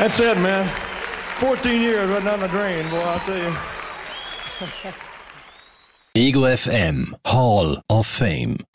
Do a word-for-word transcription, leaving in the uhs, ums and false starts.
That's it, man. fourteen years right down the drain, boy, I'll tell you. Ego F M Hall of Fame.